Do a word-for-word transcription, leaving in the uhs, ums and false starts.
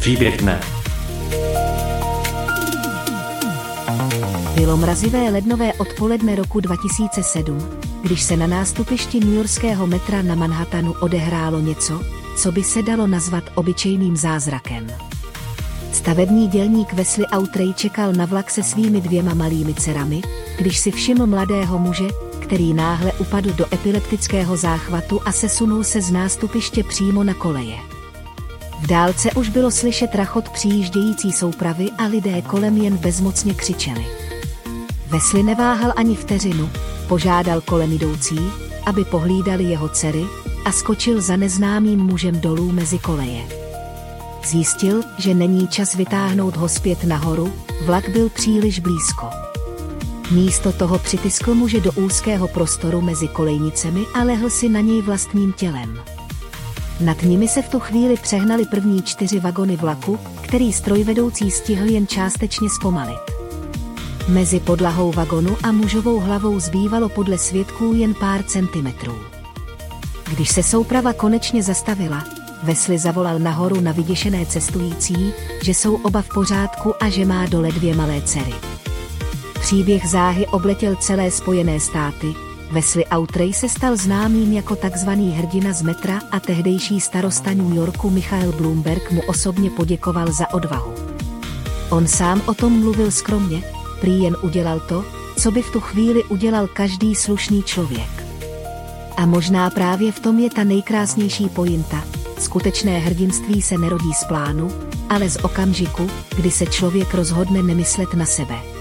Příběh dne. Bylo mrazivé lednové odpoledne roku dva tisíce sedm, když se na nástupišti newyorského metra na Manhattanu odehrálo něco, co by se dalo nazvat obyčejným zázrakem. Stavební dělník Wesley Outrey čekal na vlak se svými dvěma malými dcerami, když si všiml mladého muže, který náhle upadl do epileptického záchvatu a sesunul se z nástupiště přímo na koleje. V dálce už bylo slyšet rachot přijíždějící soupravy a lidé kolem jen bezmocně křičeli. Wesley neváhal ani vteřinu, požádal kolem jdoucí, aby pohlídali jeho dcery, a skočil za neznámým mužem dolů mezi koleje. Zjistil, že není čas vytáhnout ho zpět nahoru, vlak byl příliš blízko. Místo toho přitiskl muže do úzkého prostoru mezi kolejnicemi a lehl si na něj vlastním tělem. Nad nimi se v tu chvíli přehnaly první čtyři vagony vlaku, který strojvedoucí stihl jen částečně zpomalit. Mezi podlahou vagonu a mužovou hlavou zbývalo podle svědků jen pár centimetrů. Když se souprava konečně zastavila, Wesley zavolal nahoru na vyděšené cestující, že jsou oba v pořádku a že má dole dvě malé dcery. Příběh záhy obletěl celé Spojené státy. Wesley Outrey se stal známým jako takzvaný hrdina z metra a tehdejší starosta New Yorku Michael Bloomberg mu osobně poděkoval za odvahu. On sám o tom mluvil skromně, prý jen udělal to, co by v tu chvíli udělal každý slušný člověk. A možná právě v tom je ta nejkrásnější pointa. Skutečné hrdinství se nerodí z plánu, ale z okamžiku, kdy se člověk rozhodne nemyslet na sebe.